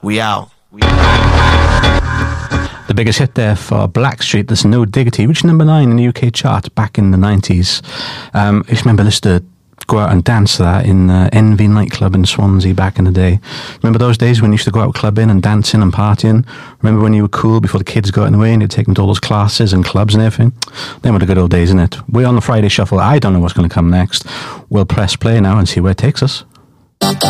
We out. The biggest hit there for Blackstreet, there's No Diggity, reached number 9 in the UK chart back in the 90s. I just remember this to go out and dance to that in Envy nightclub in Swansea back in the day. Remember those days when you used to go out clubbing and dancing and partying? Remember when you were cool before the kids got in the way and you'd take them to all those classes and clubs and everything? Them were the good old days, innit? We're on the Friday Shuffle. I don't know what's going to come next. We'll press play now and see where it takes us.